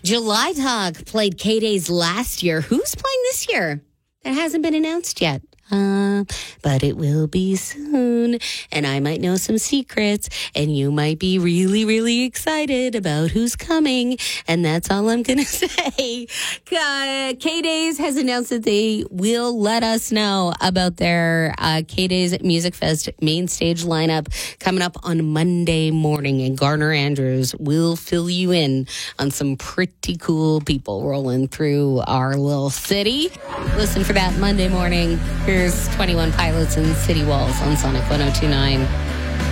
July Talk played K-Days last year. Who's playing this year? That hasn't been announced yet. But it will be soon, and I might know some secrets, and you might be really, really excited about who's coming, and that's all I'm going to say. K-Days has announced that they will let us know about their K-Days Music Fest main stage lineup coming up on Monday morning, and Garner Andrews will fill you in on some pretty cool people rolling through our little city. Listen for that Monday morning. Here's 21 Pilots and City Walls on Sonic 102.9.